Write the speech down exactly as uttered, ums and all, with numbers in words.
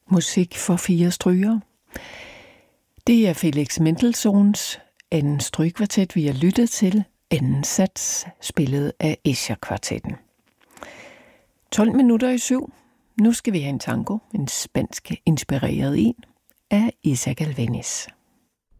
Musik for fire strygere. Det er Felix Mendelssohns anden strygekvartet, vi har lyttet til. Anden sats, spillet af Escher-kvartetten. tolv minutter i syv. Nu skal vi have en tango, en spansk inspireret en, af Isaac Albéniz.